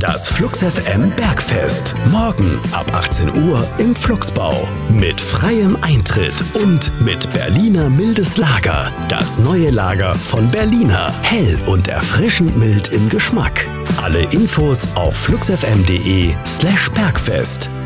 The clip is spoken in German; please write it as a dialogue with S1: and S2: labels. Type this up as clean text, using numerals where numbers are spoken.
S1: Das Flux FM Bergfest. Morgen ab 18 Uhr im Fluxbau. Mit freiem Eintritt und mit Berliner mildes Lager. Das neue Lager von Berliner. Hell und erfrischend mild im Geschmack. Alle Infos auf fluxfm.de/Bergfest.